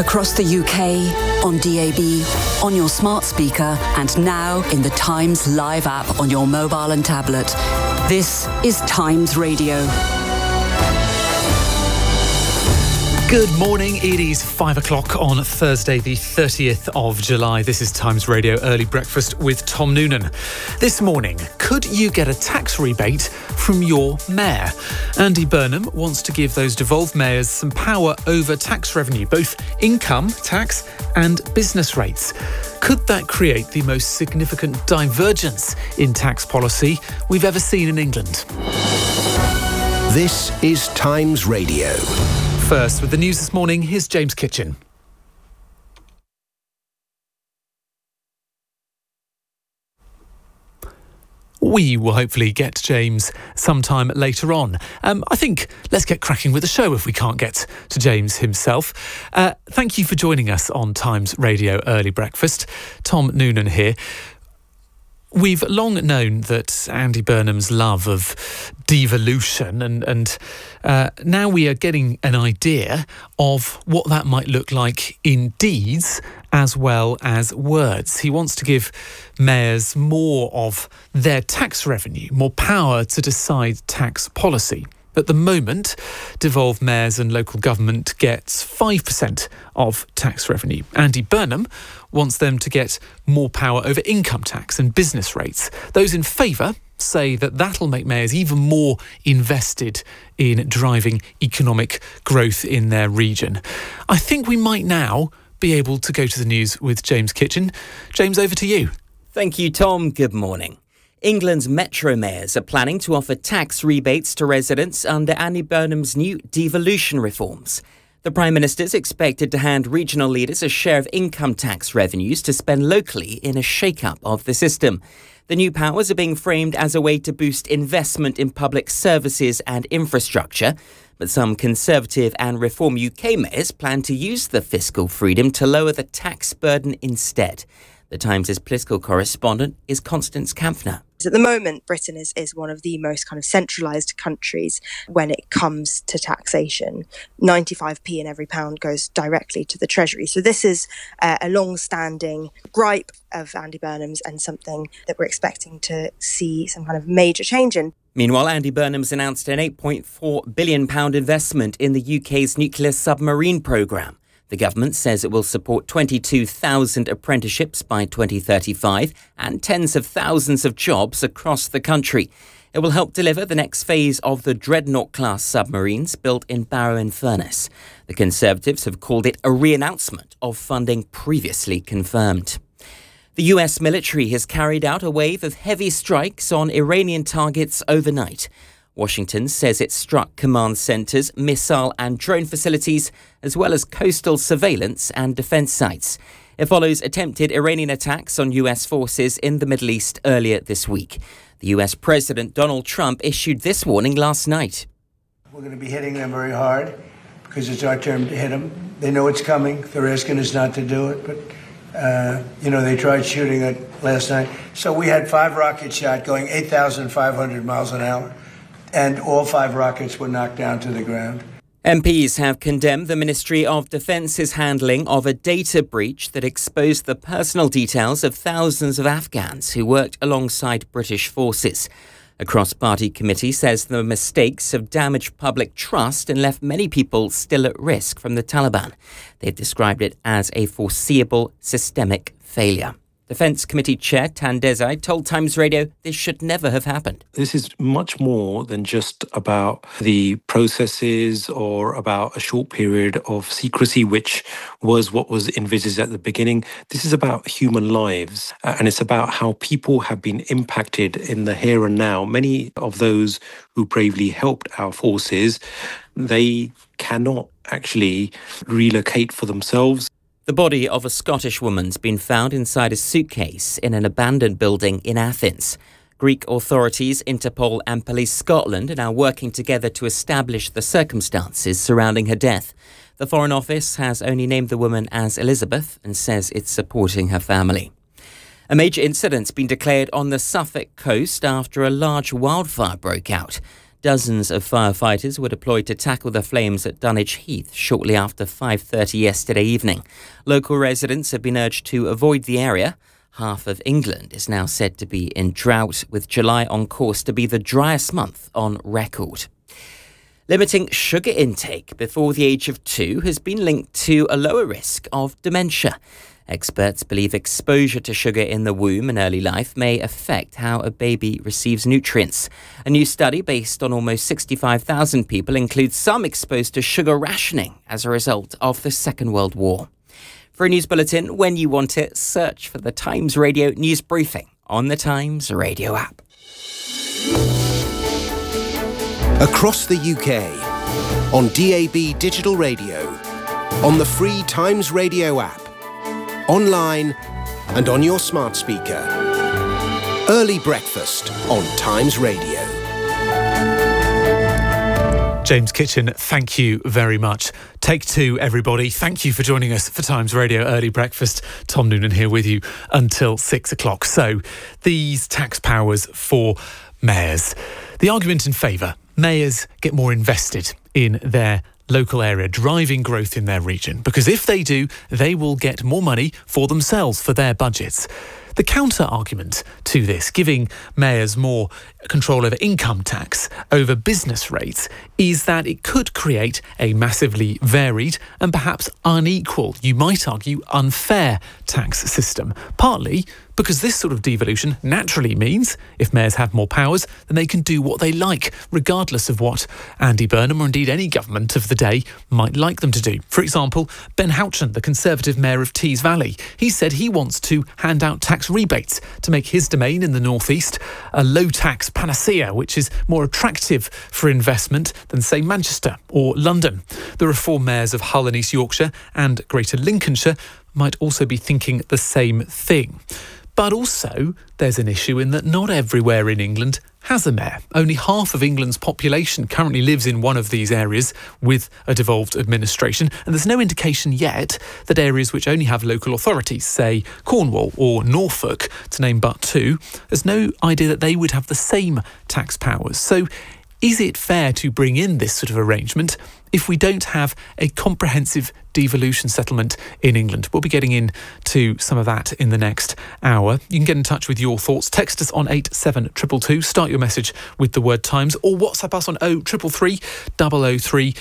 Across the UK, on DAB, on your smart speaker, and now in the Times Live app on your mobile and tablet. This is Times Radio. Good morning. It is 5 o'clock on Thursday, the 30th of July. This is Times Radio Early Breakfast with Tom Noonan. This morning, could you get a tax rebate from your mayor? Andy Burnham wants to give those devolved mayors some power over tax revenue, both income tax and business rates. Could that create the most significant divergence in tax policy we've ever seen in England? This is Times Radio. First, with the news this morning, here's James Kitchen. We will hopefully get James sometime later on. I think let's get cracking with the show if we can't get to James himself. Thank you for joining us on Times Radio Early Breakfast. Tom Noonan here. We've long known that Andy Burnham's love of devolution and now we are getting an idea of what that might look like in deeds as well as words. He wants to give mayors more of their tax revenue, more power to decide tax policy. At the moment, devolved mayors and local government gets 5% of tax revenue. Andy Burnham wants them to get more power over income tax and business rates. Those in favour say that that'll make mayors even more invested in driving economic growth in their region. I think we might now be able to go to the news with James Kitchen. James, over to you. Thank you, Tom. Good morning. England's metro mayors are planning to offer tax rebates to residents under Andy Burnham's new devolution reforms. The Prime Minister is expected to hand regional leaders a share of income tax revenues to spend locally in a shake-up of the system. The new powers are being framed as a way to boost investment in public services and infrastructure, but some Conservative and Reform UK mayors plan to use the fiscal freedom to lower the tax burden instead. The Times' political correspondent is Constance Kampfner. At the moment, Britain is one of the most kind of centralised countries when it comes to taxation. 95p in every pound goes directly to the Treasury. So this is a long-standing gripe of Andy Burnham's and something that we're expecting to see some kind of major change in. Meanwhile, Andy Burnham's announced an £8.4 billion investment in the UK's nuclear submarine programme. The government says it will support 22,000 apprenticeships by 2035 and tens of thousands of jobs across the country. It will help deliver the next phase of the Dreadnought-class submarines built in Barrow-in-Furness. The Conservatives have called it a re-announcement of funding previously confirmed. The US military has carried out a wave of heavy strikes on Iranian targets overnight. Washington says it struck command centres, missile and drone facilities, as well as coastal surveillance and defence sites. It follows attempted Iranian attacks on US forces in the Middle East earlier this week. The US President Donald Trump issued this warning last night. We're going to be hitting them very hard because it's our turn to hit them. They know it's coming. They're asking us not to do it, but they tried shooting it last night. So we had 5 rockets shot going 8,500 miles an hour. And all 5 rockets were knocked down to the ground. MPs have condemned the Ministry of Defence's handling of a data breach that exposed the personal details of thousands of Afghans who worked alongside British forces. A cross-party committee says the mistakes have damaged public trust and left many people still at risk from the Taliban. They've described it as a foreseeable systemic failure. Defence Committee Chair Tan Desai told Times Radio this should never have happened. This is much more than just about the processes or about a short period of secrecy, which was what was envisaged at the beginning. This is about human lives, and it's about how people have been impacted in the here and now. Many of those who bravely helped our forces, they cannot actually relocate for themselves. The body of a Scottish woman's been found inside a suitcase in an abandoned building in Athens. Greek authorities, Interpol and Police Scotland are now working together to establish the circumstances surrounding her death. The Foreign Office has only named the woman as Elizabeth and says it's supporting her family. A major incident's been declared on the Suffolk coast after a large wildfire broke out. Dozens of firefighters were deployed to tackle the flames at Dunwich Heath shortly after 5:30 yesterday evening. Local residents have been urged to avoid the area. Half of England is now said to be in drought, with July on course to be the driest month on record. Limiting sugar intake before the age of 2 has been linked to a lower risk of dementia. Experts believe exposure to sugar in the womb in early life may affect how a baby receives nutrients. A new study based on almost 65,000 people includes some exposed to sugar rationing as a result of the Second World War. For a news bulletin, when you want it, search for the Times Radio News Briefing on the Times Radio app. Across the UK, on DAB digital radio, on the free Times Radio app, online and on your smart speaker. Early breakfast on Times Radio. James Kitchen, thank you very much. Take 2, everybody. Thank you for joining us for Times Radio Early Breakfast. Tom Noonan here with you until 6 o'clock. So, these tax powers for mayors. The argument in favour: mayors get more invested in their local area, driving growth in their region, because if they do, they will get more money for themselves, for their budgets. The counter-argument to this, giving mayors more control over income tax, over business rates, is that it could create a massively varied and perhaps unequal, you might argue, unfair tax system. Partly because this sort of devolution naturally means if mayors have more powers, then they can do what they like, regardless of what Andy Burnham or indeed any government of the day might like them to do. For example, Ben Houchen, the Conservative mayor of Tees Valley, he said he wants to hand out tax rebates to make his domain in the northeast a low-tax panacea, which is more attractive for investment than, say, Manchester or London. The reform mayors of Hull and East Yorkshire and Greater Lincolnshire might also be thinking the same thing. But also, there's an issue in that not everywhere in England has a mayor. Only half of England's population currently lives in one of these areas with a devolved administration, and there's no indication yet that areas which only have local authorities, say Cornwall or Norfolk, to name but 2, there's no idea that they would have the same tax powers. So, is it fair to bring in this sort of arrangement if we don't have a comprehensive devolution settlement in England? We'll be getting into some of that in the next hour. You can get in touch with your thoughts. Text us on 87222. Start your message with the word Times, or WhatsApp us on 0333 003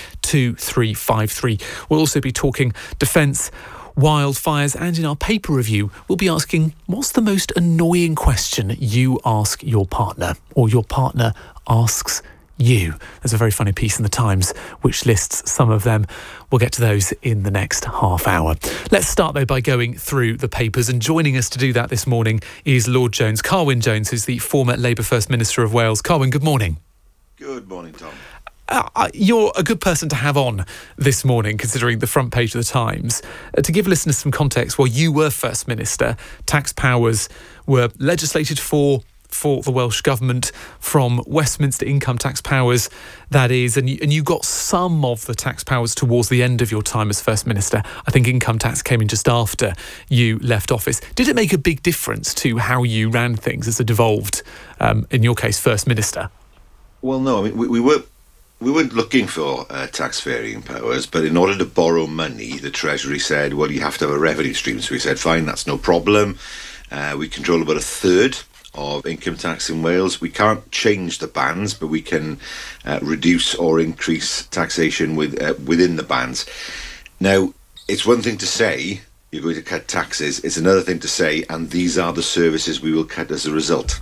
2353. We'll also be talking defence, wildfires, and in our paper review, we'll be asking, what's the most annoying question you ask your partner, or your partner asks you? There's a very funny piece in the Times which lists some of them. We'll get to those in the next half hour. Let's start, though, by going through the papers. And joining us to do that this morning is Lord Jones, Carwyn Jones, who's the former Labour First Minister of Wales. Carwyn, good morning. Good morning, Tom. You're a good person to have on this morning, considering the front page of the Times. To give listeners some context, while you were First Minister, tax powers were legislated for the Welsh Government from Westminster income tax powers, that is, and you got some of the tax powers towards the end of your time as First Minister. I think income tax came in just after you left office. Did it make a big difference to how you ran things as a devolved, in your case, First Minister? Well, no, I mean, we weren't looking for tax varying powers, but in order to borrow money, the Treasury said, well, you have to have a revenue stream. So we said, fine, that's no problem. We control about a third of income tax in Wales. We can't change the bands, but we can reduce or increase taxation within the bands. Now, it's one thing to say you're going to cut taxes. It's another thing to say, and these are the services we will cut as a result.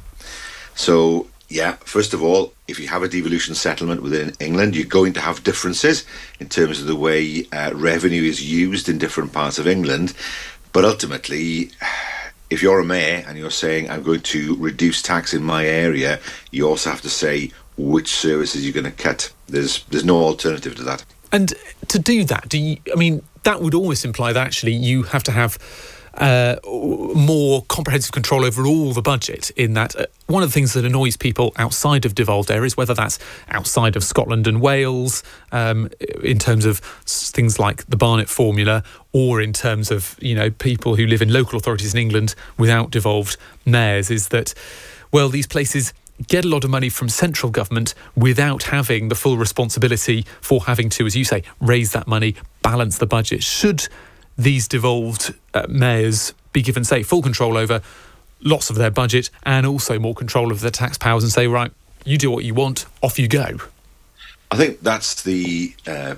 So, yeah, first of all, if you have a devolution settlement within England, you're going to have differences in terms of the way revenue is used in different parts of England. But ultimately, if you're a mayor and you're saying, I'm going to reduce tax in my area, you also have to say which services you're going to cut. There's no alternative to that. And to do that, that would almost imply that actually you have to have more comprehensive control over all the budget, in that one of the things that annoys people outside of devolved areas, whether that's outside of Scotland and Wales, in terms of things like the Barnett formula, or in terms of, people who live in local authorities in England without devolved mayors, is that, well, these places get a lot of money from central government without having the full responsibility for having to, as you say, raise that money, balance the budget. Should these devolved mayors be given, say, full control over lots of their budget and also more control of their tax powers and say, right, you do what you want, off you go? I think that's the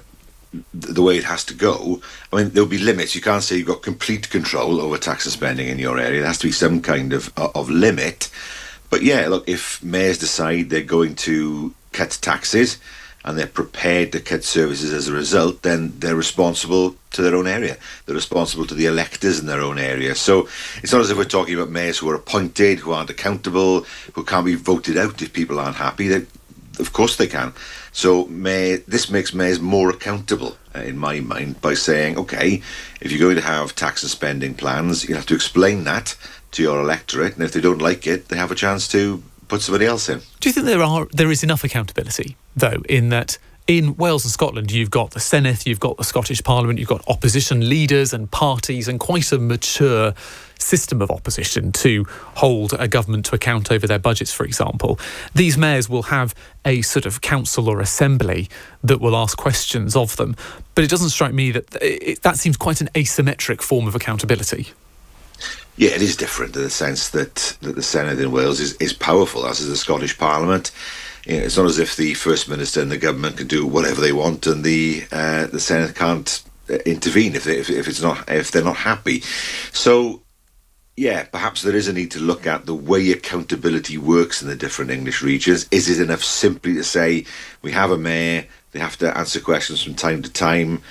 way it has to go. I mean, there'll be limits. You can't say you've got complete control over tax and spending in your area. There has to be some kind of limit. But yeah, look, if mayors decide they're going to cut taxes and they're prepared to cut services as a result, then they're responsible to their own area. They're responsible to the electors in their own area. So it's not as if we're talking about mayors who are appointed, who aren't accountable, who can't be voted out if people aren't happy. Of course they can. So this makes mayors more accountable, in my mind, by saying, OK, if you're going to have tax and spending plans, you have to explain that to your electorate, and if they don't like it, they have a chance to put somebody else in. Do you think there is enough accountability, though, in that in Wales and Scotland you've got the Senedd, you've got the Scottish Parliament, you've got opposition leaders and parties and quite a mature system of opposition to hold a government to account over their budgets, for example. These mayors will have a sort of council or assembly that will ask questions of them, but it doesn't strike me that that seems quite an asymmetric form of accountability. Yeah, it is different in the sense that the Senedd in Wales is powerful, as is the Scottish Parliament. You know, it's not as if the First Minister and the government can do whatever they want and the Senedd can't intervene if they're not happy. So, yeah, perhaps there is a need to look at the way accountability works in the different English regions. Is it enough simply to say we have a mayor, they have to answer questions from time to time?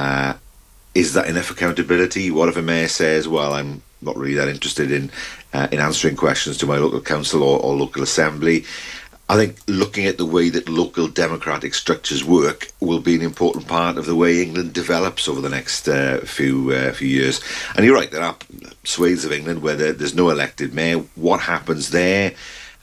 Is that enough accountability? What if a mayor says, well, I'm not really that interested in answering questions to my local council or local assembly? I think looking at the way that local democratic structures work will be an important part of the way England develops over the next few years. And you're right, there are swathes of England where there's no elected mayor. What happens there?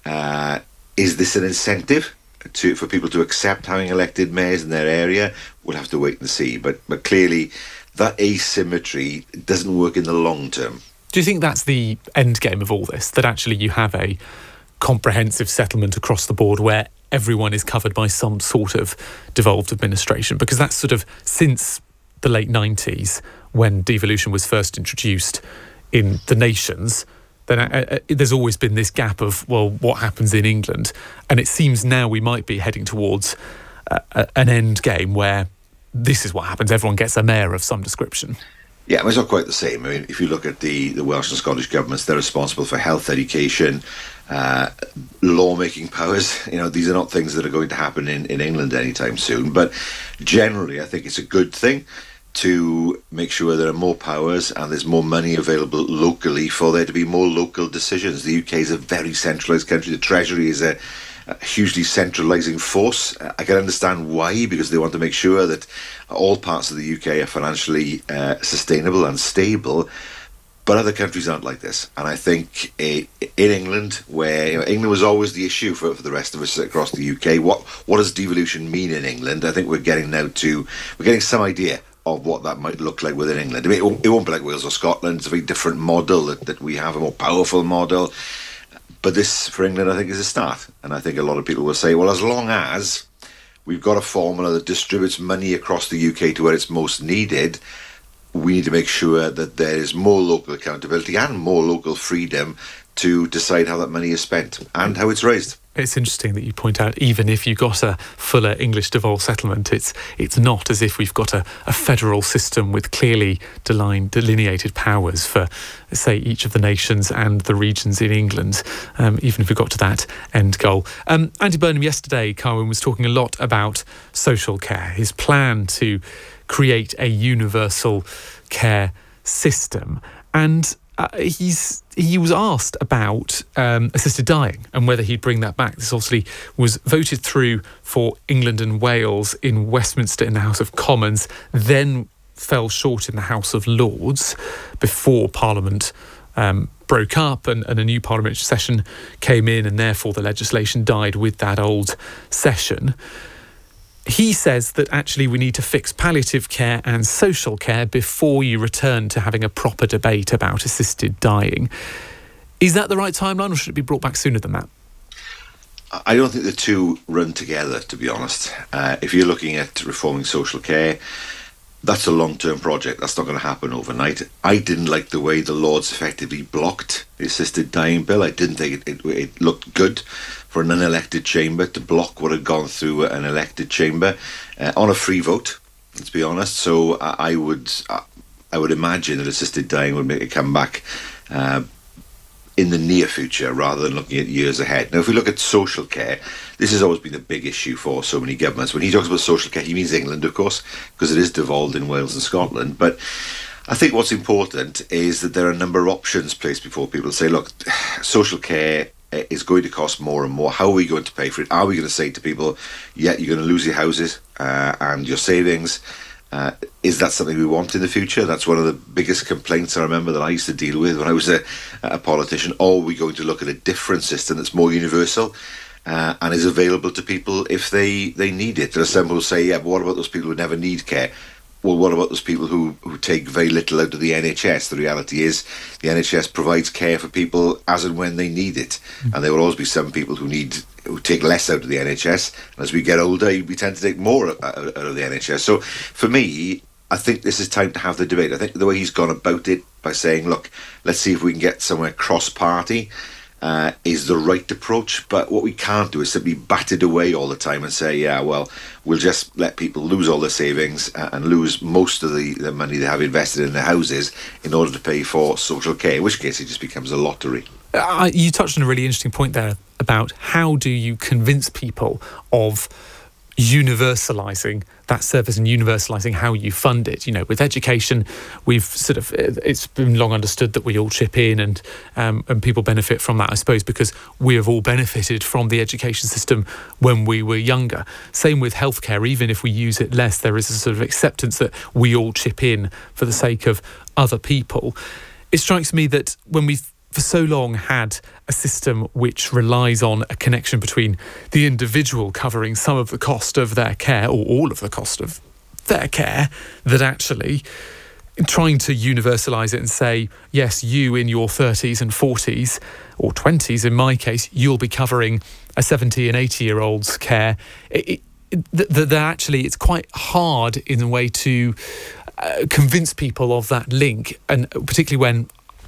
Is this an incentive for people to accept having elected mayors in their area? We'll have to wait and see. But clearly, that asymmetry doesn't work in the long term. Do you think that's the end game of all this, that actually you have a comprehensive settlement across the board where everyone is covered by some sort of devolved administration? Because that's sort of since the late 90s, when devolution was first introduced in the nations, then there's always been this gap of, well, what happens in England? And it seems now we might be heading towards an end game where this is what happens. Everyone gets a mayor of some description. Yeah, I mean, it's not quite the same. I mean, if you look at the Welsh and Scottish governments, they're responsible for health, education, lawmaking powers. You know, these are not things that are going to happen in England anytime soon. But generally, I think it's a good thing to make sure there are more powers and there's more money available locally for there to be more local decisions. The UK is a very centralised country. The Treasury is a hugely centralising force. I can understand why, because they want to make sure that all parts of the UK are financially sustainable and stable. But other countries aren't like this. And I think in England, where England was always the issue for the rest of us across the UK, what does devolution mean in England? I think we're getting some idea of what that might look like within England. I mean, it won't be like Wales or Scotland. It's a very different model that we have, a more powerful model. But this, for England, I think, is a start. And I think a lot of people will say, well, as long as we've got a formula that distributes money across the UK to where it's most needed, we need to make sure that there is more local accountability and more local freedom to decide how that money is spent and how it's raised. It's interesting that you point out, even if you got a fuller English devolved settlement, it's not as if we've got a federal system with clearly delineated powers for, say, each of the nations and the regions in England, even if we got to that end goal. Andy Burnham, yesterday, Carwyn was talking a lot about social care, his plan to create a universal care system. And he was asked about assisted dying and whether he'd bring that back. This obviously was voted through for England and Wales in Westminster in the House of Commons, then fell short in the House of Lords before Parliament broke up and a new parliamentary session came in, and therefore the legislation died with that old session. He says that actually we need to fix palliative care and social care before you return to having a proper debate about assisted dying. Is that the right timeline, or should it be brought back sooner than that? I don't think the two run together, to be honest. If you're looking at reforming social care, that's a long-term project. That's not going to happen overnight. I didn't like the way the Lords effectively blocked the assisted dying bill. I didn't think it looked good for an unelected chamber to block what had gone through an elected chamber on a free vote, let's be honest. So I would imagine that assisted dying would make a comeback in the near future rather than looking at years ahead. Now, if we look at social care, this has always been a big issue for so many governments. When he talks about social care, he means England, of course, because it is devolved in Wales and Scotland. But I think what's important is that there are a number of options placed before people. Say, look, social care is going to cost more and more. How are we going to pay for it? Are we going to say to people, yeah, you're going to lose your houses and your savings? Is that something we want in the future? That's one of the biggest complaints I remember that I used to deal with when I was a politician. Or are we going to look at a different system that's more universal and is available to people if they need it? There are some who say, yeah, but what about those people who never need care? Well, what about those people who take very little out of the NHS? The reality is the NHS provides care for people as and when they need it. And there will always be some people who take less out of the NHS. And as we get older, we tend to take more out of the NHS. So for me, I think this is time to have the debate. I think the way he's gone about it by saying, look, let's see if we can get somewhere cross-party is the right approach. But what we can't do is simply bat it away all the time and say, yeah, well, we'll just let people lose all their savings and lose most of the money they have invested in their houses in order to pay for social care, in which case it just becomes a lottery. You touched on a really interesting point there about how do you convince people of universalising that service and universalising how you fund it. You know, with education, it's been long understood that we all chip in and people benefit from that, I suppose, because we have all benefited from the education system when we were younger. Same with healthcare. Even if we use it less, there is a sort of acceptance that we all chip in for the sake of other people. It strikes me that when we've for so long had a system which relies on a connection between the individual covering some of the cost of their care or all of the cost of their care, that actually trying to universalise it and say, yes, you in your 30s and 40s or 20s, in my case, you'll be covering a 70 and 80-year-old's care. That actually it's quite hard in a way to convince people of that link, and particularly when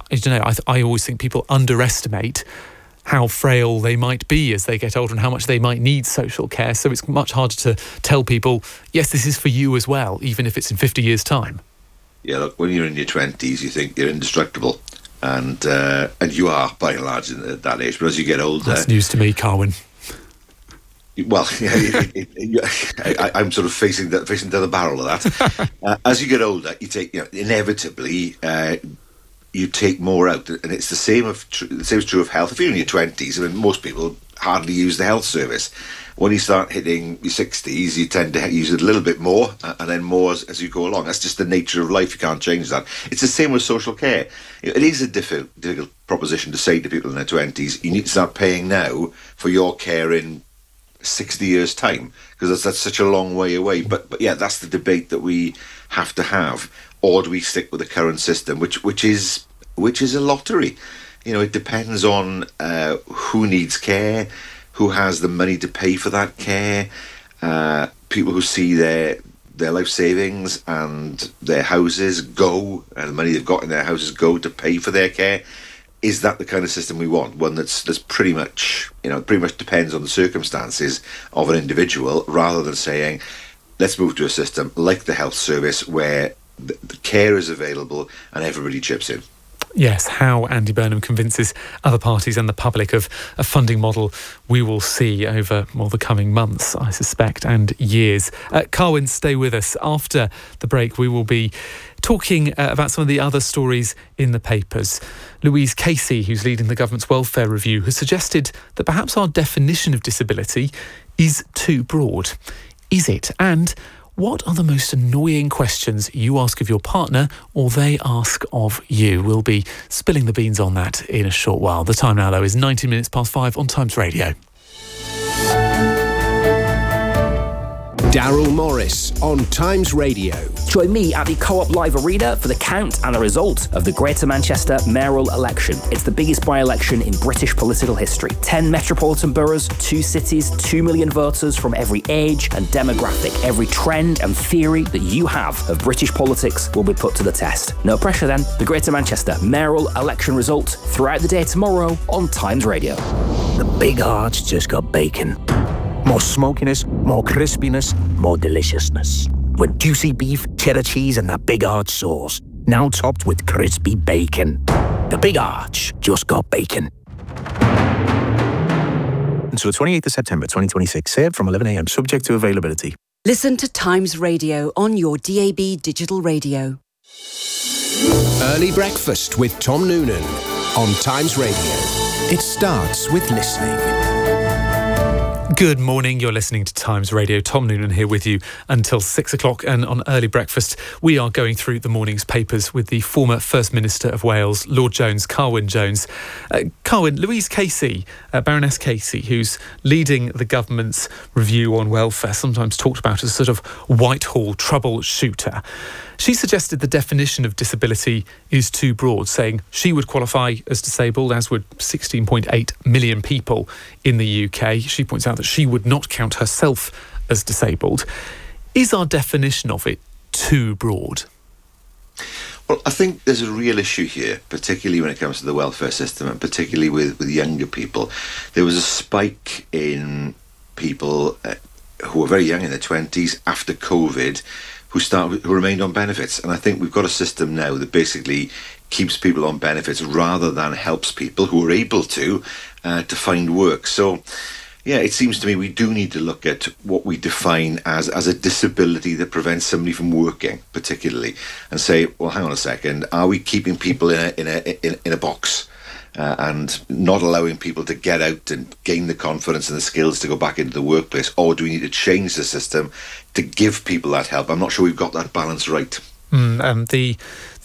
I always think people underestimate how frail they might be as they get older and how much they might need social care. So it's much harder to tell people, yes, this is for you as well, even if it's in 50 years' time. Yeah, look, when you're in your 20s, you think you're indestructible. And you are, by and large, at that age. But as you get older... That's news to me, Carwyn. Well, I'm sort of facing down the barrel of that. As you get older, you take, inevitably... you take more out, and it's the same is true of health. If you're in your 20s, I mean, most people hardly use the health service. When you start hitting your 60s, you tend to use it a little bit more, and then more as you go along. That's just the nature of life. You can't change that. It's the same with social care. It is a difficult proposition to say to people in their 20s, you need to start paying now for your care in 60 years' time, because that's such a long way away. But yeah, that's the debate that we have to have. Or do we stick with the current system, which is a lottery? It depends on who needs care, who has the money to pay for that care, people who see their life savings and their houses go, and the money they've got in their houses go to pay for their care. Is that the kind of system we want? One that's pretty much depends on the circumstances of an individual, rather than saying, let's move to a system like the health service where the care is available and everybody chips in. Yes, how Andy Burnham convinces other parties and the public of a funding model we will see over the coming months, I suspect, and years. Carwyn, stay with us. After the break, we will be talking about some of the other stories in the papers. Louise Casey, who's leading the government's welfare review, has suggested that perhaps our definition of disability is too broad. Is it? And what are the most annoying questions you ask of your partner or they ask of you? We'll be spilling the beans on that in a short while. The time now, though, is 5 on Times Radio. Daryl Morris on Times Radio. Join me at the Co-op Live Arena for the count and the result of the Greater Manchester mayoral election. It's the biggest by-election in British political history. 10 metropolitan boroughs, 2 cities, 2 million voters from every age and demographic. Every trend and theory that you have of British politics will be put to the test. No pressure then. The Greater Manchester mayoral election result throughout the day tomorrow on Times Radio. The Big Arch just got bacon. More smokiness, more crispiness, more deliciousness. With juicy beef, cheddar cheese and that Big Arch sauce. Now topped with crispy bacon. The Big Arch just got bacon. Until the 28th of September 2026. Served from 11 a.m. subject to availability. Listen to Times Radio on your DAB digital radio. Early Breakfast with Tom Noonan on Times Radio. It starts with listening. Good morning, you're listening to Times Radio. Tom Noonan here with you until 6 o'clock, and on Early Breakfast we are going through the morning's papers with the former First Minister of Wales, Lord Jones, Carwyn Jones. Carwyn, Louise Casey, Baroness Casey, who's leading the government's review on welfare, sometimes talked about as a sort of Whitehall troubleshooter. She suggested the definition of disability is too broad, saying she would qualify as disabled, as would 16.8 million people in the UK. She points out that she would not count herself as disabled. Is our definition of it too broad? Well, I think there's a real issue here, particularly when it comes to the welfare system and particularly with younger people. There was a spike in people who were very young, in their 20s, after COVID, who remained on benefits. And I think we've got a system now that basically keeps people on benefits rather than helps people who are able to find work. So, yeah, it seems to me we do need to look at what we define as a disability that prevents somebody from working, particularly, and say, well, hang on a second, are we keeping people in a box? And not allowing people to get out and gain the confidence and the skills to go back into the workplace, or do we need to change the system to give people that help? I'm not sure we've got that balance right. The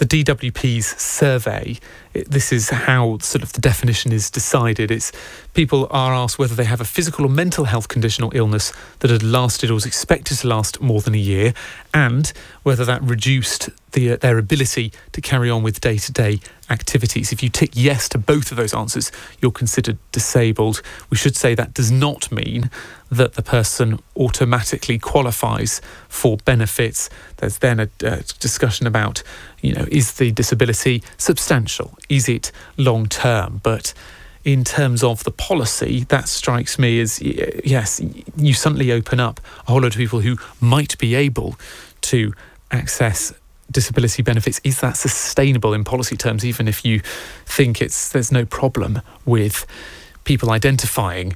DWP's survey, this is how sort of the definition is decided. It's people are asked whether they have a physical or mental health condition or illness that had lasted or was expected to last more than a year, and whether that reduced their ability to carry on with day-to-day activities. If you tick yes to both of those answers, you're considered disabled. We should say that does not mean that the person automatically qualifies for benefits. There's then a discussion about, is the disability substantial? Is it long-term? But in terms of the policy, that strikes me as, yes, you suddenly open up a whole lot of people who might be able to access disability benefits. Is that sustainable in policy terms, even if you think there's no problem with people identifying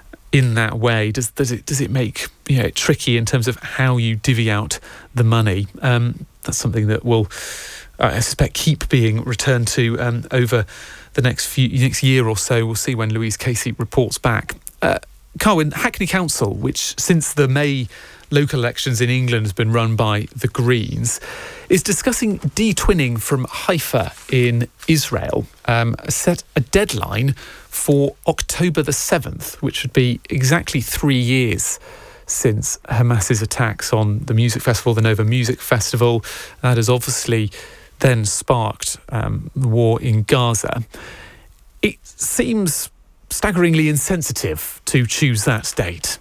in that way? Does it make it tricky in terms of how you divvy out the money? That's something that will, I suspect, keep being returned to over the next year or so. We'll see when Louise Casey reports back. Carwyn, Hackney Council, which since the May local elections in England has been run by the Greens, is discussing de-twinning from Haifa in Israel, set a deadline for October the 7th, which would be exactly 3 years since Hamas's attacks on the music festival, the Nova Music Festival. That has obviously then sparked the war in Gaza. It seems staggeringly insensitive to choose that date.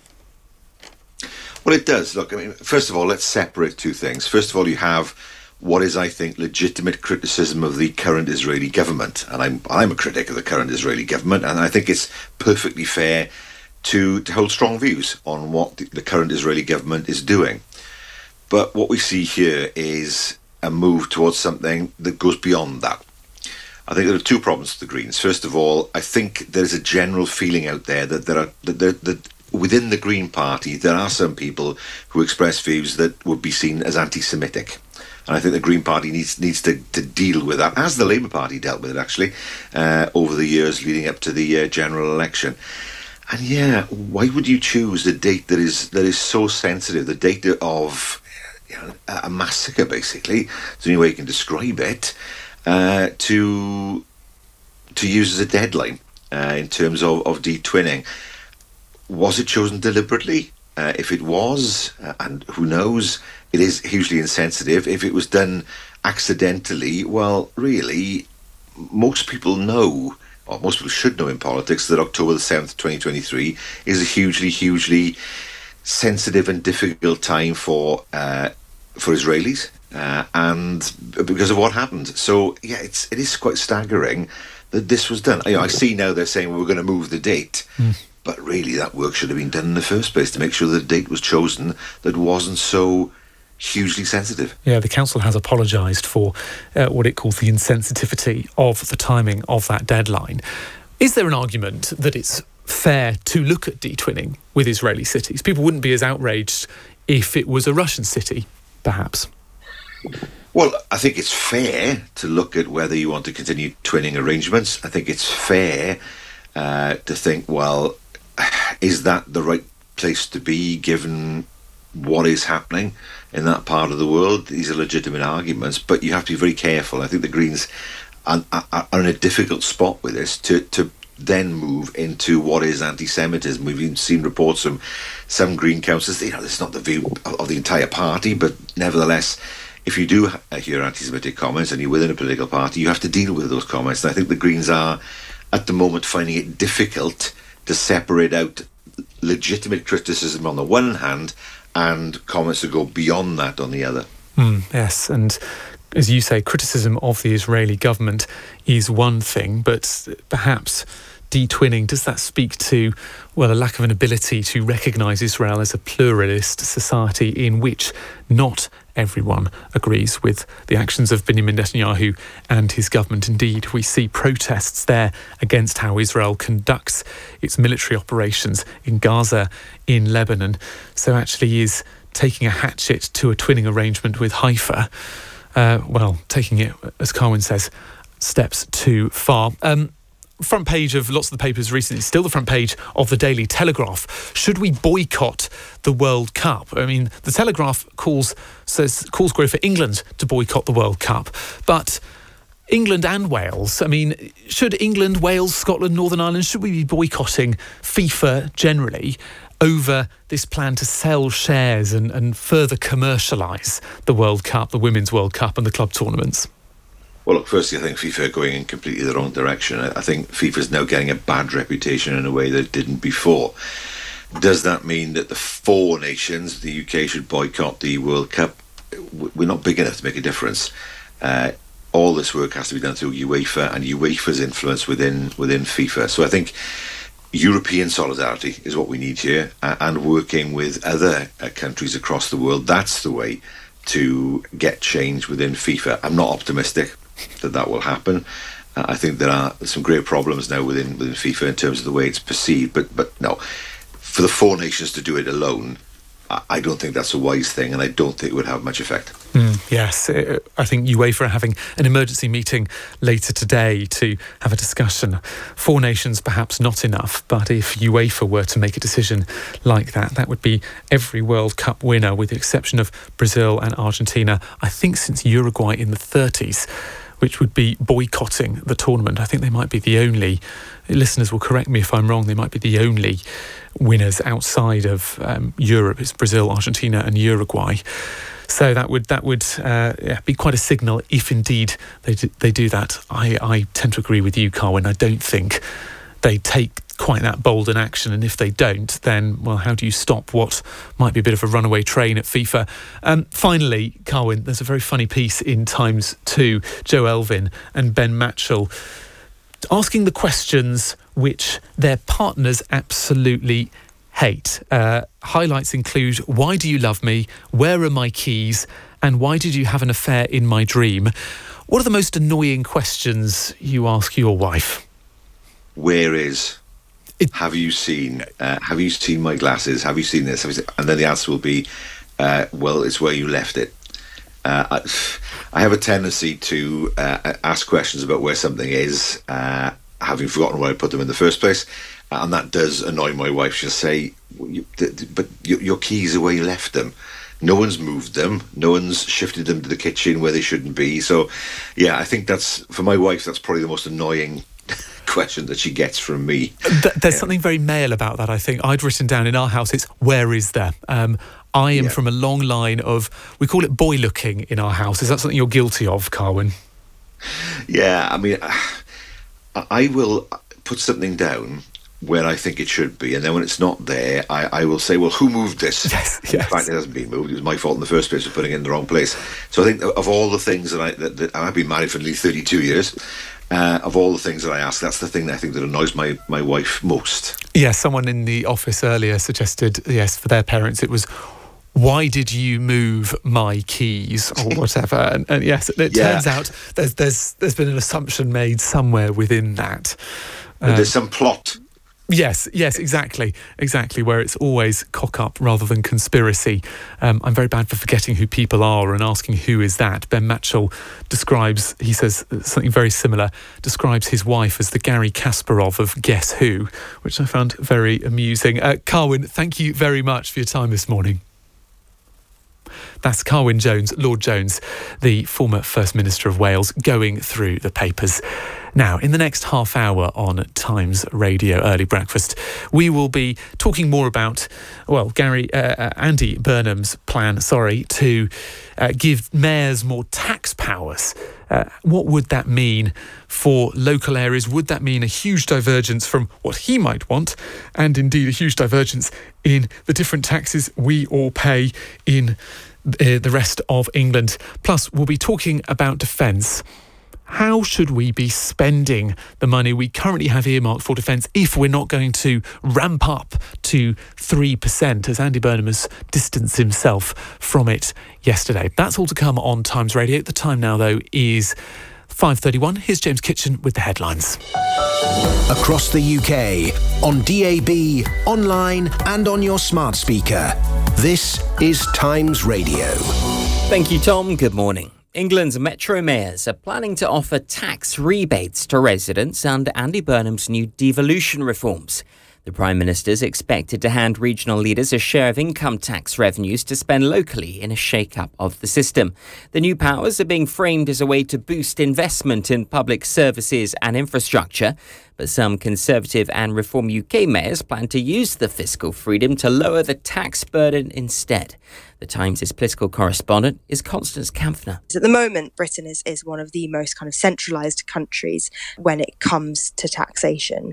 Well, it does. Look, first of all, let's separate two things. First of all, you have what is, I think, legitimate criticism of the current Israeli government. And I'm a critic of the current Israeli government, and I think it's perfectly fair to hold strong views on what the current Israeli government is doing. But what we see here is a move towards something that goes beyond that. I think there are two problems with the Greens. First of all, I think there's a general feeling out there that within the Green Party, there are some people who express views that would be seen as anti-Semitic. And I think the Green Party needs to deal with that, as the Labour Party dealt with it, actually, over the years leading up to the general election. And yeah, why would you choose a date that is so sensitive, the date of a massacre, basically, it's the only way you can describe it, to use as a deadline in terms of de-twinning? Was it chosen deliberately? if it was, and who knows, it is hugely insensitive. If it was done accidentally, well, really, most people know, or most people should know in politics, that October the 7th, 2023 is a hugely, hugely sensitive and difficult time for Israelis, and because of what happened. So, yeah, it is quite staggering that this was done. I see now they're saying we're going to move the date, but really that work should have been done in the first place to make sure the date was chosen that wasn't so hugely sensitive. Yeah, the council has apologised for what it calls the insensitivity of the timing of that deadline. Is there an argument that it's fair to look at de-twinning with Israeli cities? People wouldn't be as outraged if it was a Russian city, perhaps. Well, I think it's fair to look at whether you want to continue twinning arrangements. I think it's fair to think, well, is that the right place to be given what is happening in that part of the world? These are legitimate arguments, but you have to be very careful. I think the Greens are in a difficult spot with this to then move into what is anti-Semitism. We've even seen reports from some Green councillors. This is not the view of the entire party, but nevertheless, if you do hear anti-Semitic comments and you're within a political party, you have to deal with those comments. And I think the Greens are, at the moment, finding it difficult to separate out legitimate criticism on the one hand and comments that go beyond that on the other. Yes, and as you say, criticism of the Israeli government is one thing, but perhaps de-twinning, does that speak to, well, a lack of an ability to recognise Israel as a pluralist society in which not everyone agrees with the actions of Benjamin Netanyahu and his government? Indeed, we see protests there against how Israel conducts its military operations in Gaza, in Lebanon. So actually is taking a hatchet to a twinning arrangement with Haifa, taking it, as Carwyn says, steps too far. Front page of lots of the papers recently, still the front page of the Daily Telegraph. Should we boycott the World Cup? I mean, the Telegraph calls for England to boycott the World Cup, but England and Wales, I mean, should England, Wales, Scotland, Northern Ireland, should we be boycotting FIFA generally over this plan to sell shares and further commercialise the World Cup, the Women's World Cup and the club tournaments? Well, look, firstly, I think FIFA are going in completely the wrong direction. I think FIFA is now getting a bad reputation in a way that it didn't before. Does that mean that the four nations, the UK, should boycott the World Cup? We're not big enough to make a difference. All this work has to be done through UEFA and UEFA's influence within FIFA. So I think European solidarity is what we need here, and working with other countries across the world. That's the way to get change within FIFA. I'm not optimistic that will happen. I think there are some great problems now within FIFA in terms of the way it's perceived, but no, for the four nations to do it alone, I don't think that's a wise thing, and I don't think it would have much effect. Yes, I think UEFA are having an emergency meeting later today to have a discussion. Four nations, perhaps not enough, but if UEFA were to make a decision like that, that would be every World Cup winner, with the exception of Brazil and Argentina, I think since Uruguay in the 30s, which would be boycotting the tournament. I think they might be the only, listeners will correct me if I'm wrong, they might be the only winners outside of Europe. It's Brazil, Argentina and Uruguay. So that would be quite a signal if indeed they do that. I tend to agree with you, Carwyn. I don't think they take quite that bold an action, and if they don't, then, well, how do you stop what might be a bit of a runaway train at FIFA? Finally, Carwyn, there's a very funny piece in Times 2, Joe Elvin and Ben Matchell asking the questions which their partners absolutely hate. Highlights include, why do you love me? Where are my keys? And why did you have an affair in my dream? What are the most annoying questions you ask your wife? Where is? Have you seen my glasses? Have you seen this? And then the answer will be, well, it's where you left it. I have a tendency to ask questions about where something is, having forgotten where I put them in the first place. And that does annoy my wife. She'll say, but your keys are where you left them. No one's moved them. No one's shifted them to the kitchen where they shouldn't be. So, yeah, I think that's, for my wife, that's probably the most annoying question that she gets from me. There's something very male about that, I think. I'd written down in our house, it's where is there? I am from a long line of, we call it boy looking in our house. Is that something you're guilty of, Carwyn? Yeah, I mean, I will put something down where I think it should be, and then when it's not there, I will say, well, who moved this? Yes. In fact, it hasn't been moved. It was my fault in the first place for putting it in the wrong place. So I think of all the things that I've been married for nearly 32 years, of all the things that I ask, that's the thing that I think that annoys my wife most. Yes, someone in the office earlier suggested, yes, for their parents, it was, why did you move my keys or whatever? and yes, it turns out there's been an assumption made somewhere within that. There's some plot. Yes, exactly, where it's always cock up rather than conspiracy. I'm very bad for forgetting who people are and asking who is that. Ben Matchell describes, he says something very similar, describes his wife as the Gary Kasparov of Guess Who, which I found very amusing. Carwyn, thank you very much for your time this morning. That's Carwyn Jones, Lord Jones, the former First Minister of Wales, going through the papers. Now, in the next half hour on Times Radio Early Breakfast, we will be talking more about, Andy Burnham's plan, to give mayors more tax powers. What would that mean for local areas? Would that mean a huge divergence from what he might want, and indeed a huge divergence in the different taxes we all pay in the rest of England? Plus, we'll be talking about defence. How should we be spending the money we currently have earmarked for defence if we're not going to ramp up to 3%, as Andy Burnham has distanced himself from it yesterday? That's all to come on Times Radio. The time now, though, is 5:31. Here's James Kitchen with the headlines. Across the UK, on DAB, online and on your smart speaker. This is Times Radio. Thank you, Tom. Good morning. England's metro mayors are planning to offer tax rebates to residents under Andy Burnham's new devolution reforms. The Prime Minister is expected to hand regional leaders a share of income tax revenues to spend locally in a shake-up of the system. The new powers are being framed as a way to boost investment in public services and infrastructure, but some Conservative and Reform UK mayors plan to use the fiscal freedom to lower the tax burden instead. The Times' political correspondent is Constance Kampfner. At the moment, Britain is one of the most kind of centralised countries when it comes to taxation.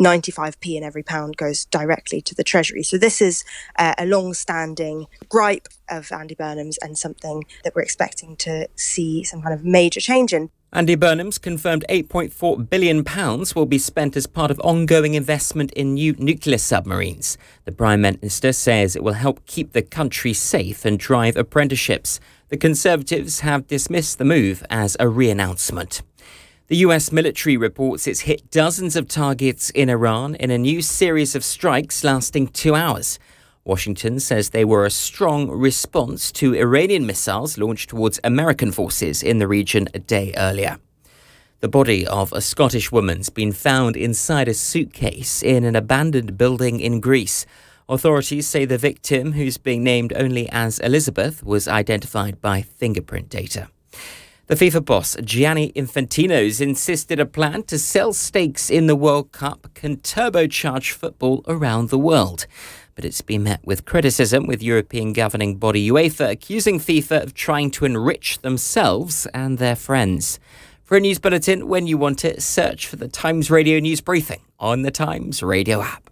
95p in every pound goes directly to the Treasury. So this is a long-standing gripe of Andy Burnham's and something that we're expecting to see some kind of major change in. Andy Burnham's confirmed £8.4 billion will be spent as part of ongoing investment in new nuclear submarines. The Prime Minister says it will help keep the country safe and drive apprenticeships. The Conservatives have dismissed the move as a re-announcement. The US military reports it's hit dozens of targets in Iran in a new series of strikes lasting 2 hours. Washington says they were a strong response to Iranian missiles launched towards American forces in the region a day earlier. The body of a Scottish woman's been found inside a suitcase in an abandoned building in Greece. Authorities say the victim, who's being named only as Elizabeth, was identified by fingerprint data. The FIFA boss, Gianni Infantino's insisted a plan to sell stakes in the World Cup can turbocharge football around the world. But it's been met with criticism, with European governing body UEFA accusing FIFA of trying to enrich themselves and their friends. For a news bulletin, when you want it, search for the Times Radio News Briefing on the Times Radio app.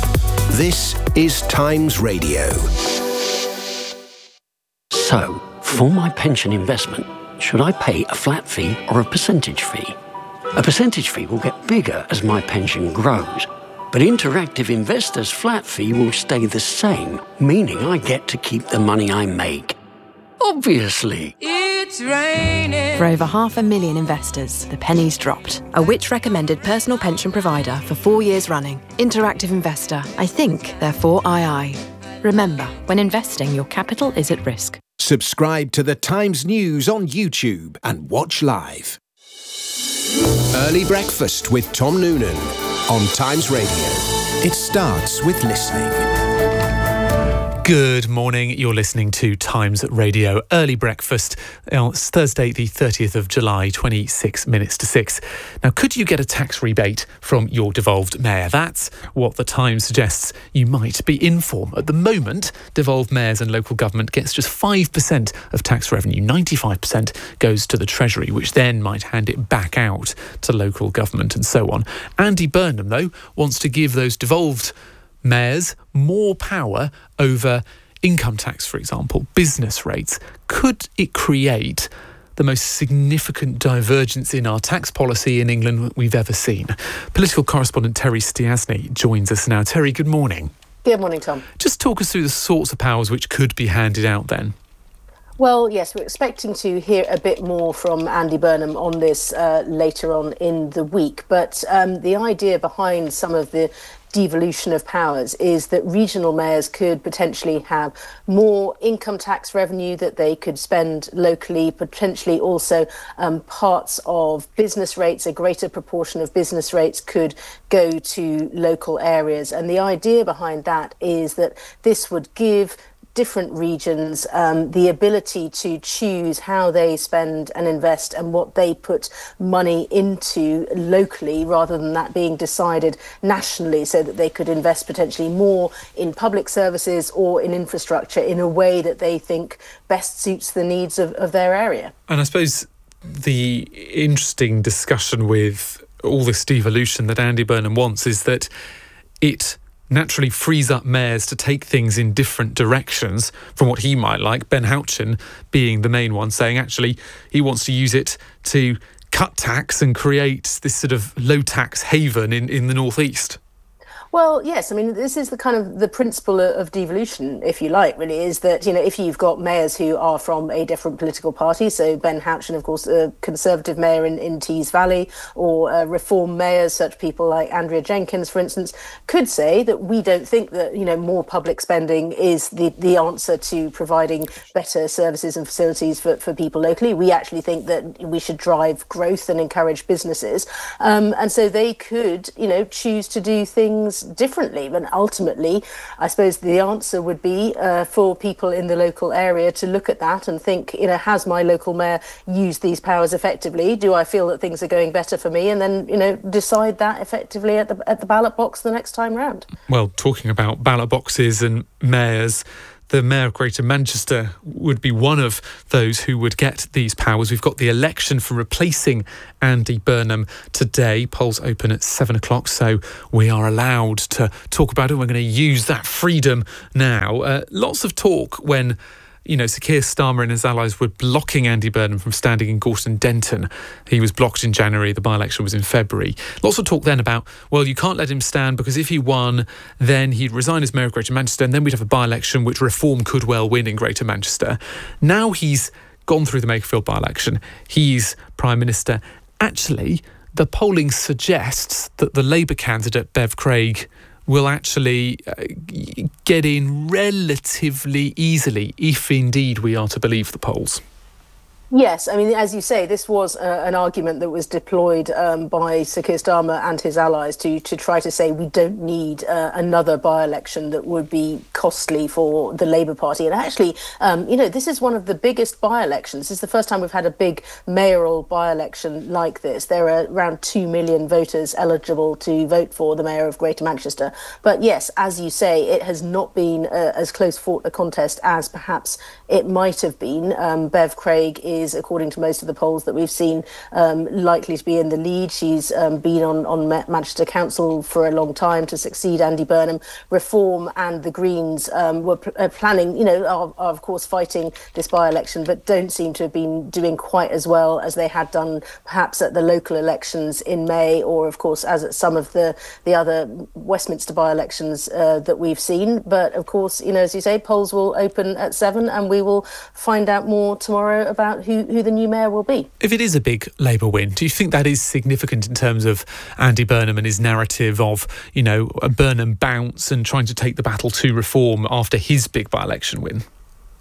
This is Times Radio. So, for my pension investment, should I pay a flat fee or a percentage fee? A percentage fee will get bigger as my pension grows. But Interactive Investor's flat fee will stay the same, meaning I get to keep the money I make. Obviously. It's raining. For over 500,000 investors, the penny's dropped. A Which recommended personal pension provider for 4 years running. Interactive Investor. I think, therefore II. Remember, when investing, your capital is at risk. Subscribe to the Times News on YouTube and watch live. Early Breakfast with Tom Noonan on Times Radio. It starts with listening. Good morning. You're listening to Times Radio Early Breakfast. It's Thursday, the 30th of July, 26 minutes to 6. Now, could you get a tax rebate from your devolved mayor? That's what the Times suggests you might be in for. At the moment, devolved mayors and local government gets just 5% of tax revenue. 95% goes to the Treasury, which then might hand it back out to local government and so on. Andy Burnham, though, wants to give those devolved mayors more power over income tax, for example, business rates. Could it create the most significant divergence in our tax policy in England we've ever seen? Political correspondent Terry Stiasny joins us now. Terry, good morning. Good morning, Tom. Just talk us through the sorts of powers which could be handed out then. Well, yes, we're expecting to hear a bit more from Andy Burnham on this later on in the week. But the idea behind some of the devolution of powers is that regional mayors could potentially have more income tax revenue that they could spend locally, potentially also parts of business rates, a greater proportion of business rates could go to local areas. And the idea behind that is that this would give different regions the ability to choose how they spend and invest and what they put money into locally, rather than that being decided nationally, so that they could invest potentially more in public services or in infrastructure in a way that they think best suits the needs of their area. And I suppose the interesting discussion with all this devolution that Andy Burnham wants is that it naturally frees up mayors to take things in different directions from what he might like. Ben Houchen being the main one, saying actually he wants to use it to cut tax and create this sort of low tax haven in the northeast. Well, yes. I mean, this is the kind of the principle of devolution, if you like, really, is that, you know, if you've got mayors who are from a different political party, so Ben Houchen, of course, a Conservative mayor in Tees Valley, or Reform mayors, such people like Andrea Jenkins, for instance, could say that we don't think that, you know, more public spending is the answer to providing better services and facilities for people locally. We actually think that we should drive growth and encourage businesses. And so they could, you know, choose to do things differently. But ultimately, I suppose the answer would be for people in the local area to look at that and think, you know, has my local mayor used these powers effectively? Do I feel that things are going better for me? And then, you know, decide that effectively at the ballot box the next time round. Well, talking about ballot boxes and mayors, the Mayor of Greater Manchester would be one of those who would get these powers. We've got the election for replacing Andy Burnham today. Polls open at 7 o'clock, so we are allowed to talk about it. We're going to use that freedom now. Lots of talk when, you know, Sir Keir Starmer and his allies were blocking Andy Burnham from standing in Gorton Denton. He was blocked in January. The by-election was in February. Lots of talk then about, well, you can't let him stand because if he won, then he'd resign as Mayor of Greater Manchester and then we'd have a by-election which Reform could well win in Greater Manchester. Now he's gone through the Makerfield by-election. He's Prime Minister. Actually, the polling suggests that the Labour candidate, Bev Craig, will actually get in relatively easily, if indeed we are to believe the polls. Yes, I mean, as you say, this was an argument that was deployed by Sir Keir Starmer and his allies to try to say we don't need another by-election that would be costly for the Labour Party. And actually, you know, this is one of the biggest by-elections. This is the first time we've had a big mayoral by-election like this. There are around 2 million voters eligible to vote for the Mayor of Greater Manchester. But yes, as you say, it has not been as close fought a contest as perhaps it might have been. Bev Craig is, according to most of the polls that we've seen, likely to be in the lead. She's been on Manchester Council for a long time to succeed Andy Burnham. Reform and the Greens were planning, you know, are of course fighting this by-election, but don't seem to have been doing quite as well as they had done perhaps at the local elections in May, or of course as at some of the other Westminster by-elections that we've seen. But of course, you know, as you say, polls will open at 7 and we will find out more tomorrow about who the new mayor will be. If it is a big Labour win, do you think that is significant in terms of Andy Burnham and his narrative of, you know, a Burnham bounce and trying to take the battle to Reform after his big by-election win?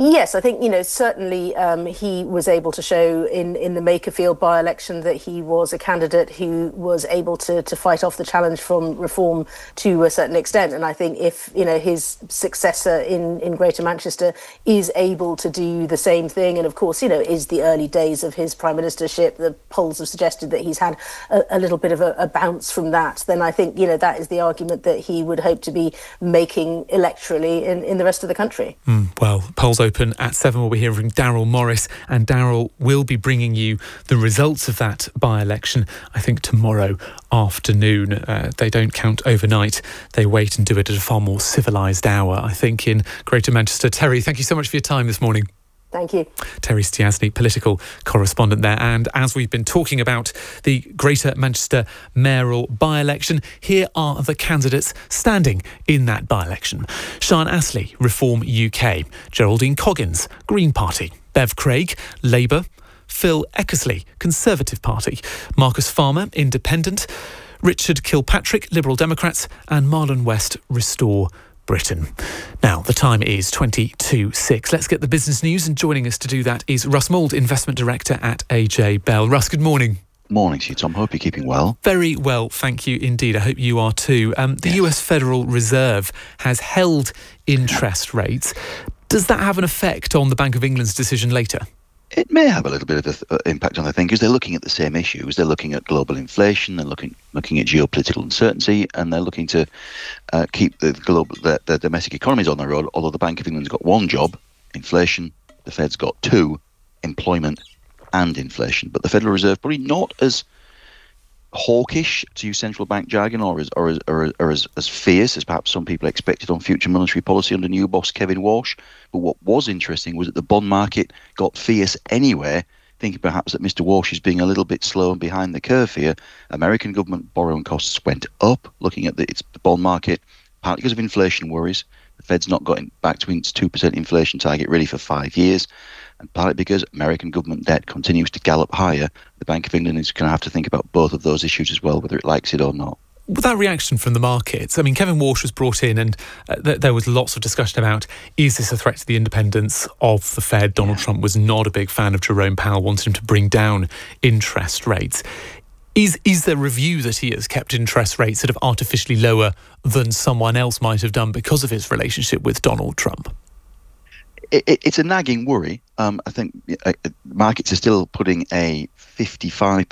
Yes, I think, certainly he was able to show in the Makerfield by-election that he was a candidate who was able to fight off the challenge from reform to a certain extent. And I think if, his successor in Greater Manchester is able to do the same thing, and of course, is the early days of his prime ministership, the polls have suggested that he's had a little bit of a bounce from that, then I think, that is the argument that he would hope to be making electorally in the rest of the country. Well, polls open at 7. We'll be hearing from Daryl Morris, and Daryl will be bringing you the results of that by-election, I think, tomorrow afternoon. They don't count overnight. They wait and do it at a far more civilised hour, I think, in Greater Manchester. Terry, thank you so much for your time this morning. Thank you. Terry Stiasny, political correspondent there. And as we've been talking about the Greater Manchester mayoral by-election, here are the candidates standing in that by-election. Sian Astley, Reform UK. Geraldine Coggins, Green Party. Bev Craig, Labour. Phil Eckersley, Conservative Party. Marcus Farmer, Independent. Richard Kilpatrick, Liberal Democrats. And Marlon West, Restore Britain. Now, the time is 22:06. Let's get the business news, and joining us to do that is Russ Mould, Investment Director at AJ Bell. Russ, good morning. Morning to you, Tom. Hope you're keeping well. Very well, thank you indeed. I hope you are too. The US Federal Reserve has held interest rates. Does that have an effect on the Bank of England's decision later? It may have a little bit of an impact on the thing, because they're looking at the same issues. They're looking at global inflation, they're looking at geopolitical uncertainty, and they're looking to keep the domestic economies on the road, although the Bank of England's got one job, inflation, the Fed's got two, employment and inflation. But the Federal Reserve probably not as hawkish, to use central bank jargon, or as fierce as perhaps some people expected on future monetary policy under new boss Kevin Walsh. But what was interesting was that the bond market got fierce anyway, thinking perhaps that Mr. Walsh is being a little bit slow and behind the curve here. American government borrowing costs went up, looking at the bond market, partly because of inflation worries. The Fed's not got back to its 2% inflation target really for 5 years, and partly because American government debt continues to gallop higher. The Bank of England is going to have to think about both of those issues as well, whether it likes it or not. With that reaction from the markets, I mean, Kevin Walsh was brought in, and there was lots of discussion about, is this a threat to the independence of the Fed? Donald Trump was not a big fan of Jerome Powell, wanted him to bring down interest rates. Is there a view that he has kept interest rates sort of artificially lower than someone else might have done because of his relationship with Donald Trump? It's a nagging worry. I think markets are still putting a 55%,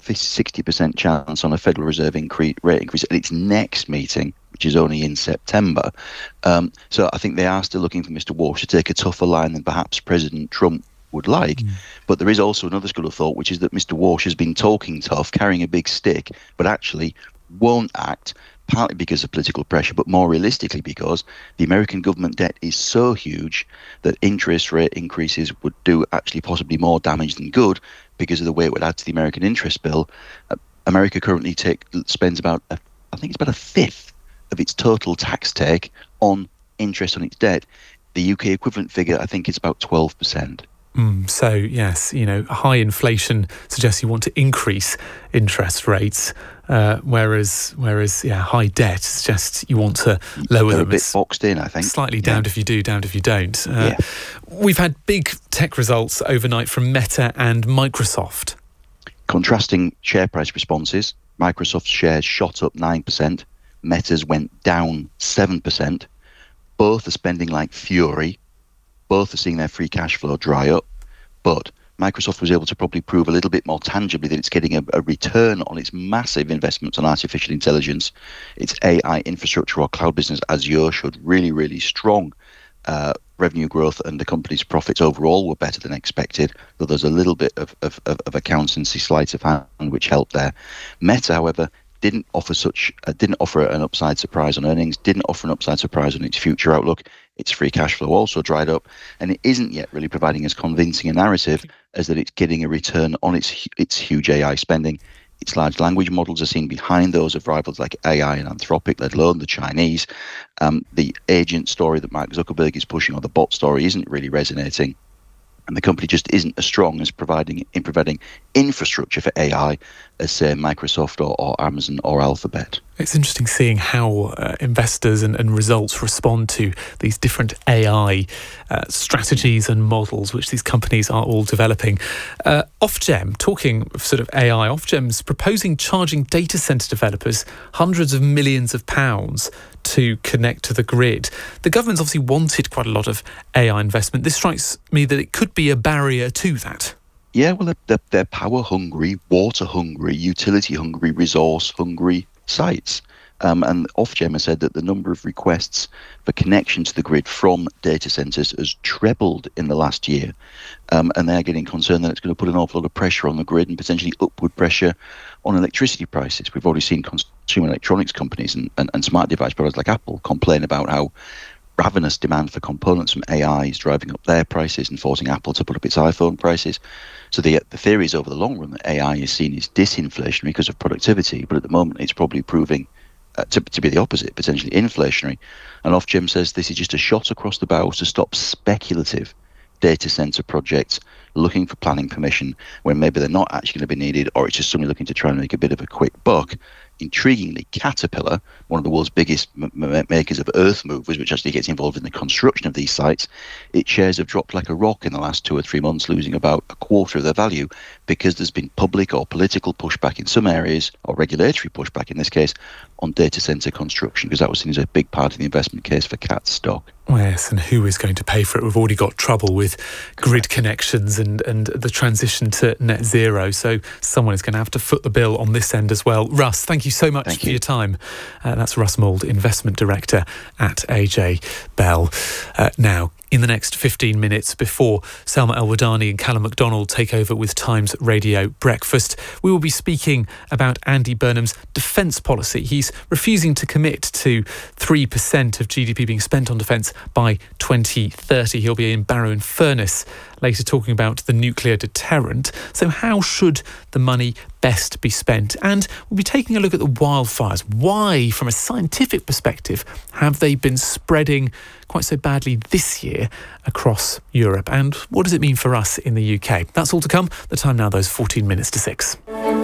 60% chance on a Federal Reserve rate increase at its next meeting, which is only in September. So I think they are still looking for Mr. Walsh to take a tougher line than perhaps President Trump would like. But there is also another school of thought, which is that Mr. Walsh has been talking tough, carrying a big stick, but actually won't act, partly because of political pressure, but more realistically because the American government debt is so huge that interest rate increases would do actually possibly more damage than good, because of the way it would add to the American interest bill. America currently spends about, I think it's about a fifth of its total tax take on interest on its debt. The UK equivalent figure, I think, is about 12%. So, yes, high inflation suggests you want to increase interest rates, whereas high debt suggests you want to lower them. They're a bit boxed in, I think. Slightly damned if you do, damned if you don't. We've had big tech results overnight from Meta and Microsoft. Contrasting share price responses. Microsoft's shares shot up 9%. Meta's went down 7%. Both are spending like fury. Both are seeing their free cash flow dry up, but Microsoft was able to probably prove a little bit more tangibly that it's getting a return on its massive investments on artificial intelligence. Its AI infrastructure or cloud business, Azure, showed really, really strong revenue growth, and the company's profits overall were better than expected, though there's a little bit of accountancy sleight of hand which helped there. Meta, however, didn't offer an upside surprise on earnings, didn't offer an upside surprise on its future outlook. Its free cash flow also dried up, and it isn't yet really providing as convincing a narrative as that it's getting a return on its huge AI spending. Its large language models are seen behind those of rivals like AI and Anthropic, let alone the Chinese. The agent story that Mark Zuckerberg is pushing, or the bot story, isn't really resonating. And the company just isn't as strong as providing infrastructure for AI as, say, Microsoft or Amazon or Alphabet. It's interesting seeing how investors and results respond to these different AI strategies and models which these companies are all developing. Ofgem, talking of sort of AI, Ofgem's proposing charging data centre developers hundreds of millions of pounds to connect to the grid. The government's obviously wanted quite a lot of AI investment. This strikes me that it could be a barrier to that. Yeah, well, they're power-hungry, water-hungry, utility-hungry, resource-hungry sites. And Ofgem has said that the number of requests for connection to the grid from data centres has trebled in the last year. And they're getting concerned that it's going to put an awful lot of pressure on the grid and potentially upward pressure on electricity prices. We've already seen consumer electronics companies and smart device providers like Apple complain about how ravenous demand for components from AI is driving up their prices and forcing Apple to put up its iPhone prices. So the theory is over the long run that AI is seen as disinflationary because of productivity, but at the moment it's probably proving to be the opposite, potentially inflationary. And Ofgem says this is just a shot across the bows to stop speculative data centre projects looking for planning permission when maybe they're not actually going to be needed, or it's just somebody looking to try and make a bit of a quick buck. Intriguingly, Caterpillar, one of the world's biggest makers of earth movers, which actually gets involved in the construction of these sites, its shares have dropped like a rock in the last 2 or 3 months, losing about a quarter of their value because there's been public or political pushback in some areas, or regulatory pushback in this case, on data centre construction, because that was seen as a big part of the investment case for Cat stock. Yes, and who is going to pay for it? We've already got trouble with grid connections and the transition to net zero, so someone is going to have to foot the bill on this end as well. Russ, thank you so much for your time. That's Russ Mould, Investment Director at AJ Bell. Now, in the next 15 minutes before Selma El-Wadani and Callum MacDonald take over with Times Radio Breakfast, we will be speaking about Andy Burnham's defence policy. He's refusing to commit to 3% of GDP being spent on defence by 2030. He'll be in Barrow in Furness later talking about the nuclear deterrent. So how should the money best be spent? And we'll be taking a look at the wildfires. Why, from a scientific perspective, have they been spreading quite so badly this year across Europe? And what does it mean for us in the UK? That's all to come. The time now, those 14 minutes to 6.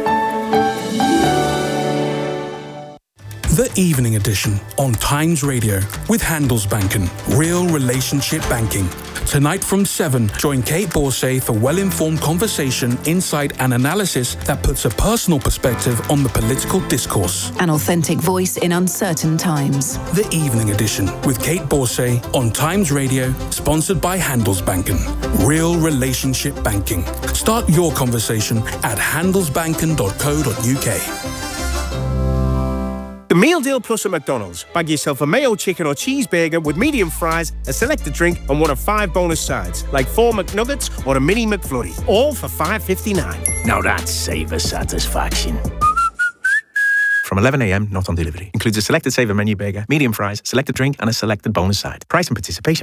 The Evening Edition on Times Radio with Handelsbanken, real relationship banking. Tonight from 7, join Kate Borsay for well-informed conversation, insight and analysis that puts a personal perspective on the political discourse. An authentic voice in uncertain times. The Evening Edition with Kate Borsay on Times Radio, sponsored by Handelsbanken. Real relationship banking. Start your conversation at handelsbanken.co.uk. The Meal Deal Plus at McDonald's. Bag yourself a mayo chicken or cheeseburger with medium fries, a selected drink, and one of 5 bonus sides, like 4 McNuggets or a mini McFlurry, all for $5.59. Now that's savor satisfaction. From 11 a.m, not on delivery. Includes a selected saver menu burger, medium fries, selected drink, and a selected bonus side. Price and participation